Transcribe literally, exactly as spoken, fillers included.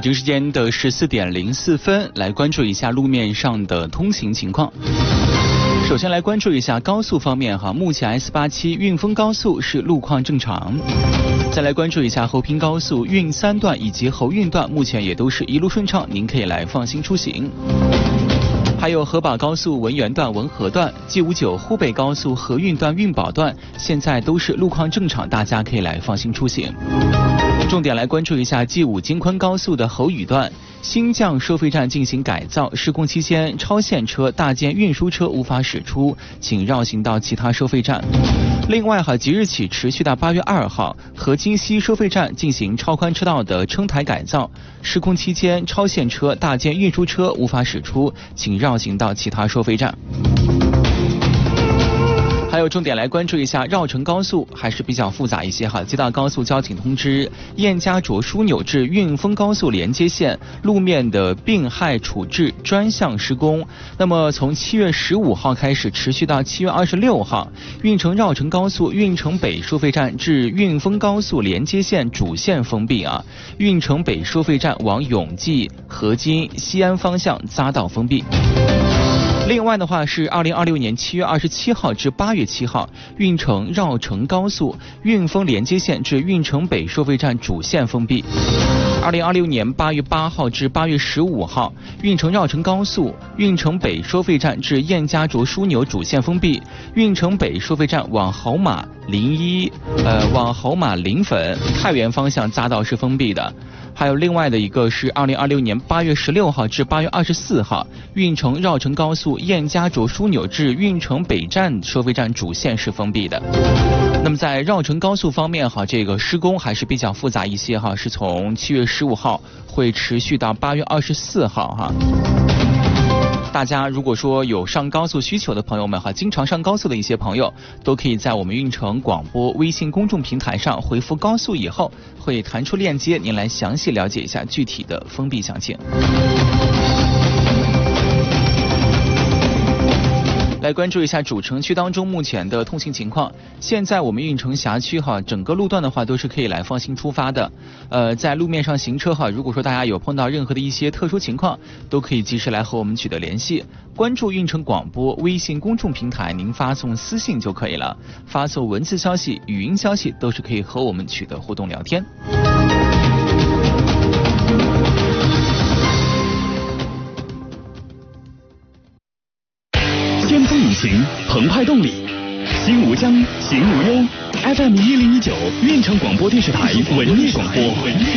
京时间的十四点零四分，来关注一下路面上的通行情况。首先来关注一下高速方面哈，目前 S 八七运丰高速是路况正常。再来关注一下侯平高速运三段以及侯运段，目前也都是一路顺畅，您可以来放心出行。还有河宝高速文源段、文河段、G 五九湖北高速河运段、运宝段，现在都是路况正常，大家可以来放心出行。重点来关注一下 G 五京昆高速的侯宇段。新绛收费站进行改造，施工期间超限车、大件运输车无法驶出，请绕行到其他收费站。另外哈，即日起持续到八月二号，河津西收费站进行超宽车道的撑台改造，施工期间超限车、大件运输车无法驶出，请绕行到其他收费站。还有重点来关注一下绕城高速，还是比较复杂一些哈。接到高速交警通知，燕家涿枢纽至运丰高速连接线路面的病害处置专项施工，那么从七月十五号开始，持续到七月二十六号，运城绕城高速运城北收费站至运丰高速连接线主线封闭啊，运城北收费站往永济、河津、西安方向匝道封闭。另外的话是二零二六年七月二十七号至八月七号，运城绕城高速运丰连接线至运城北收费站主线封闭。二零二六年八月八号至八月十五号，运城绕城高速运城北收费站至燕家涿枢纽主线封闭，运城北收费站往侯马、临沂、呃往侯马、临汾、太原方向匝道是封闭的。还有另外的一个是二零二六年八月十六号至八月二十四号，运城绕城高速燕家涿枢纽至运城北站收费站主线是封闭的。那么在绕城高速方面哈，这个施工还是比较复杂一些哈，是从七月十五号会持续到八月二十四号哈。大家如果说有上高速需求的朋友们哈，经常上高速的一些朋友，都可以在我们运城广播微信公众平台上回复高速以后，会弹出链接，您来详细了解一下具体的封闭详情。来关注一下主城区当中目前的通行情况。现在我们运城辖区哈，整个路段的话都是可以来放心出发的。呃，在路面上行车哈，如果说大家有碰到任何的一些特殊情况，都可以及时来和我们取得联系。关注运城广播微信公众平台，您发送私信就可以了，发送文字消息、语音消息都是可以和我们取得互动聊天。 先锋引擎，澎湃动力，心无疆，行无忧。F M 一零一九，运城广播电视台文艺广播。